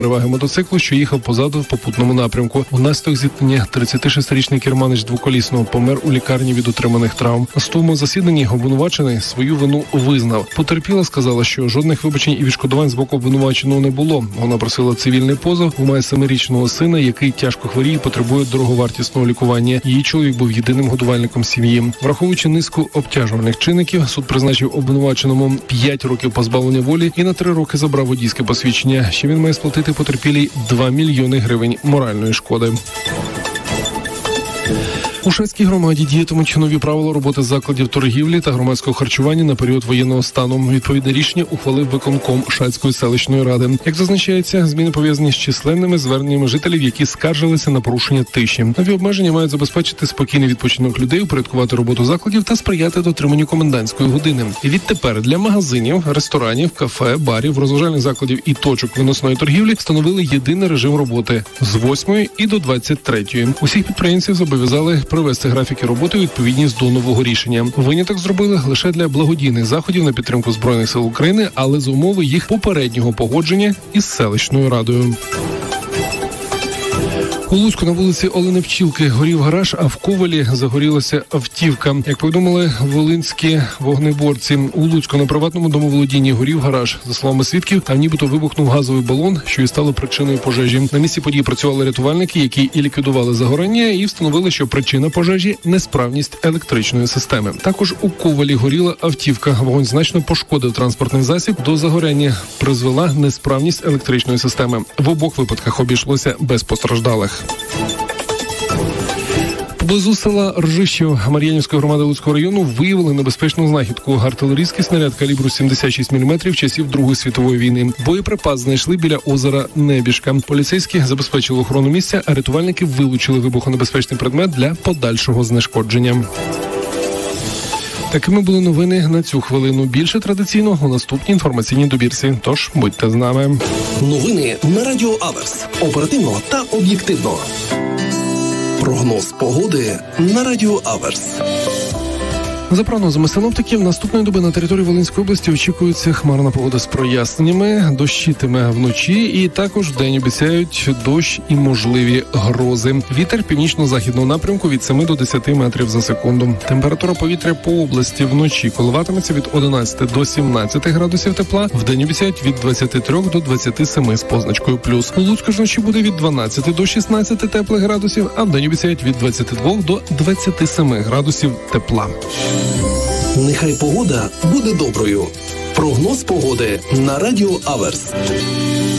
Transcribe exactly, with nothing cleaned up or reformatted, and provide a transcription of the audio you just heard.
переваги мотоциклу, що їхав позаду в попутному напрямку. Внаслідок зіткнення тридцятишестирічний керманич двоколісного помер у лікарні від отриманих травм. На судовому засіданні обвинувачений свою вину визнав. Потерпіла сказала, що жодних вибачень і відшкодувань з боку обвинуваченого не було. Вона просила цивільний позов, має семирічного сина, який тяжко хворіє і потребує дороговартісного лікування. Її чоловік був єдиним годувальником сім'ї. Враховуючи низку обтяжувальних чинників, суд призначив обвинуваченому п'ять років позбавлення волі і на три роки забрав водійське посвідчення. Ще він має сплатити потерпілій два мільйони гривень моральної шкоди. У Шацькій громаді діятимуть нові правила роботи закладів торгівлі та громадського харчування на період воєнного стану. Відповідне рішення ухвалив виконком Шацької селищної ради. Як зазначається, зміни пов'язані з численними зверненнями жителів, які скаржилися на порушення тиші. Нові обмеження мають забезпечити спокійний відпочинок людей, упорядкувати роботу закладів та сприяти дотриманню комендантської години. І відтепер для магазинів, ресторанів, кафе, барів, розважальних закладів і точок виносної торгівлі встановили єдиний режим роботи з восьмої і до двадцять третьої. Усіх підприємців зобов'язали привести графіки роботи у відповідність до нового рішення. Виняток зробили лише для благодійних заходів на підтримку Збройних сил України, але з умови їх попереднього погодження із селищною радою. У Луцьку на вулиці Олени Пчілки горів гараж, а в Ковелі загорілася автівка. Як повідомили волинські вогнеборці, у Луцьку на приватному домоволодінні горів гараж. За словами свідків, там нібито вибухнув газовий балон, що і стало причиною пожежі. На місці події працювали рятувальники, які і ліквідували загорання, і встановили, що причина пожежі – несправність електричної системи. Також у Ковелі горіла автівка. Вогонь значно пошкодив транспортний засіб. До загоряння призвела несправність електричної системи. В обох випадках обійшлося без постраждалих. Поблизу села Ржищів Мар'янівської громади Луцького району виявили небезпечну знахідку. Артилерійський снаряд калібру сімдесят шість міліметрів часів Другої світової війни. Боєприпас знайшли біля озера Небіжка. Поліцейські забезпечили охорону місця, а рятувальники вилучили вибухонебезпечний предмет для подальшого знешкодження. Такими були новини на цю хвилину. Більше традиційно у наступній інформаційній добірці. Тож будьте з нами. Новини на Радіо Аверс. Оперативно та об'єктивно. Прогноз погоди на Радіо Аверс. За прогнозами синоптиків, наступної доби на території Волинської області очікується хмарна погода з проясненнями, дощитиме вночі і також вдень обіцяють дощ і можливі грози. Вітер північно-західного напрямку від семи до десяти метрів за секунду. Температура повітря по області вночі коливатиметься від одинадцяти до сімнадцяти градусів тепла, вдень обіцяють від двадцяти трьох до двадцяти семи з позначкою плюс. У Луцьку ж вночі буде від дванадцяти до шістнадцяти теплих градусів, а вдень обіцяють від двадцяти двох до двадцяти семи градусів тепла. Нехай погода буде доброю. Прогноз погоди на Радіо Аверс.